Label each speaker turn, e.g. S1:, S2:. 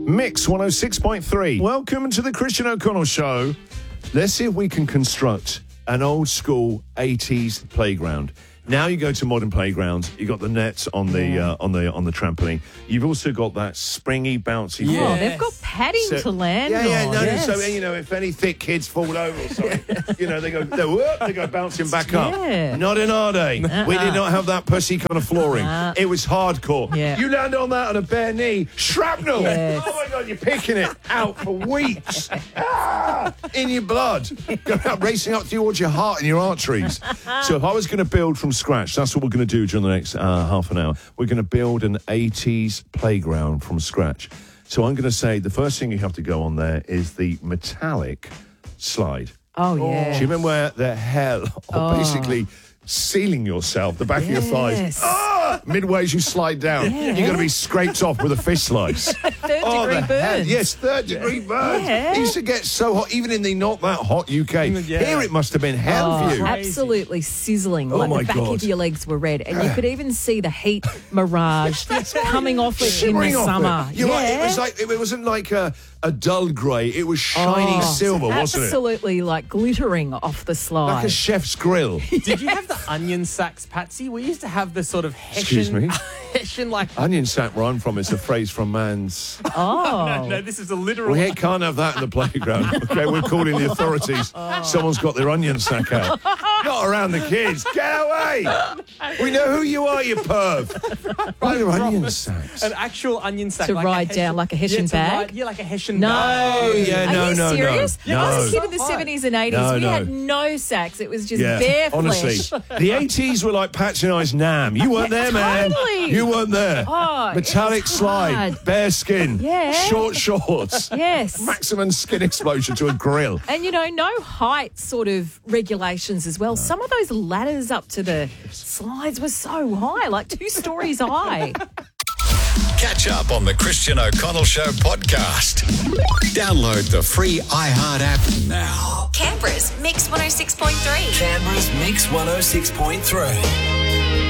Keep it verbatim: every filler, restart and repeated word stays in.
S1: Mix one oh six point three. Welcome to the Christian O'Connell Show. Let's see if we can construct an old school eighties playground. Now you go to modern playgrounds, you got the nets on the
S2: Yeah.
S1: uh, on the on the trampoline. You've also got that springy, bouncy.
S2: Oh,
S1: floor.
S2: they've got padding
S1: So-
S2: to land
S1: Yeah, yeah,
S2: on.
S1: no,
S2: Yes.
S1: so, you know, if any thick kids fall over or something, you know, they go, they, whoop, they go bouncing back up.
S2: Yeah.
S1: Not in our day.
S2: Uh-uh.
S1: We did not have that pussy kind of flooring.
S2: Uh-uh.
S1: It was hardcore.
S2: Yeah.
S1: You land on that on a bare knee, shrapnel.
S2: Yes.
S1: Oh, my God, you're picking it out for weeks. Ah, in your blood. Go out racing up towards your heart and your arteries. So if I was going to build from scratch, that's what we're going to do during the next uh, half an hour. We're going to build an eighties playground from scratch. So I'm going to say the first thing you have to go on there is the metallic slide.
S2: Oh, yeah.
S1: Do you remember where the hell of
S2: Oh.
S1: basically sealing yourself, the back of your thighs?
S2: Yes.
S1: Ah! Midway as you slide down,
S2: Yeah.
S1: you're going to be scraped off with a fish slice.
S2: Third
S1: Oh,
S2: degree
S1: the
S2: burns.
S1: hell- Yes, third degree burns.
S2: Yeah.
S1: It used to get so hot, even in the not that hot U K.
S3: Yeah.
S1: Here it must have been hell
S2: Oh,
S1: for you.
S2: absolutely sizzling.
S1: Oh,
S2: like
S1: my
S2: the back
S1: God.
S2: of your legs were red. And you could even see the heat mirage coming off it in the
S1: Shimmering off
S2: summer.
S1: it. You're
S2: yeah.
S1: like, it was like it wasn't like a, a dull grey. It was shiny
S2: Oh,
S1: silver, wasn't it?
S2: Absolutely like glittering off the slide.
S1: Like a chef's grill.
S3: Did you have the onion sacks, Patsy? We used to have the sort of Hessian...
S1: Excuse me?
S3: Hessian, like...
S1: Onion sack where I'm from is a phrase from man's.
S2: oh.
S3: No, no, this is a literal...
S1: We can't have that in the playground. Okay, we're calling the authorities. Someone's got their onion sack out. Not around the kids. Get away! We know who you are, you perv. Why are onion sacks?
S3: An actual onion sack.
S2: To
S3: like a
S2: ride
S3: Hessian-
S2: down like a Hessian
S3: yeah, to
S2: bag?
S3: ride- yeah, like a Hessian
S2: No.
S3: bag.
S1: Oh, yeah,
S2: Are
S1: no,
S2: you
S1: no, no.
S2: serious?
S1: No.
S2: I was a kid in the
S3: So hot.
S2: seventies and eighties.
S1: No,
S2: we
S1: no.
S2: had no sacks. It was just
S1: Yeah,
S2: bare
S1: honestly,
S2: flesh.
S1: the eighties were like Patsy and I's Nam. You weren't there, man.
S2: Totally.
S1: You weren't there.
S2: Oh,
S1: Metallic
S2: it's
S1: slide,
S2: hard.
S1: bare skin,
S2: Yeah.
S1: short shorts,
S2: Yes.
S1: maximum skin explosion to a grill.
S2: And, you know, no height sort of regulations as well. Some of those ladders up to the slides were so high, like two stories high.
S4: Catch up on the Christian O'Connell Show podcast. Download the free iHeart app now.
S5: Canberra's Mix one oh six point three.
S6: Canberra's Mix one oh six point three.